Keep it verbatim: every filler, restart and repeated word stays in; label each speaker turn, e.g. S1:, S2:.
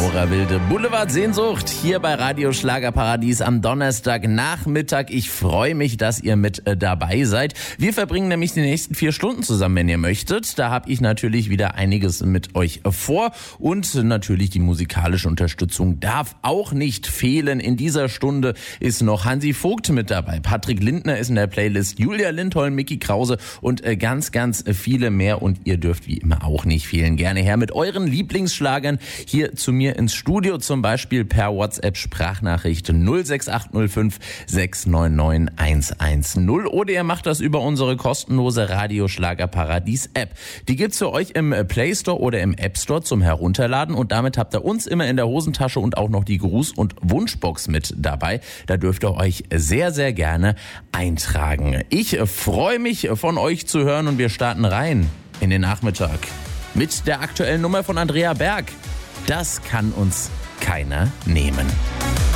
S1: Laura Wilde. Boulevard Sehnsucht hier bei Radio Schlagerparadies am Donnerstagnachmittag. Ich freue mich, dass ihr mit äh, dabei seid. Wir verbringen nämlich die nächsten vier Stunden zusammen, wenn ihr möchtet. Da habe ich natürlich wieder einiges mit euch äh, vor. Und natürlich die musikalische Unterstützung darf auch nicht fehlen. In dieser Stunde ist noch Hansi Vogt mit dabei. Patrick Lindner ist in der Playlist. Julia Lindholm, Micky Krause und äh, ganz, ganz viele mehr. Und ihr dürft wie immer auch nicht fehlen. Gerne her mit euren Lieblingsschlagern hier zu mir ins Studio, zum Beispiel per WhatsApp-Sprachnachricht null sechs acht null fünf sechs neun neun eins eins null oder ihr macht das über unsere kostenlose Radio Schlagerparadies App. Die gibt's für euch im Play Store oder im App Store zum Herunterladen und damit habt ihr uns immer in der Hosentasche und auch noch die Gruß- und Wunschbox mit dabei. Da dürft ihr euch sehr, sehr gerne eintragen. Ich freue mich, von euch zu hören und wir starten rein in den Nachmittag mit der aktuellen Nummer von Andrea Berg. Das kann uns keiner nehmen.